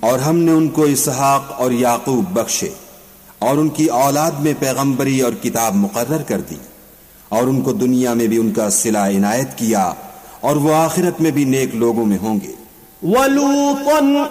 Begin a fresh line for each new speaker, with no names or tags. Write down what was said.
और हमने उनको इसहाक और याकूब बख्शे और उनकी औलाद में पैगंबरी और किताब मुकर्रर कर दी और उनको दुनिया में भी उनका सिला इनायत किया और वो आखिरत में भी नेक लोगों में होंगे।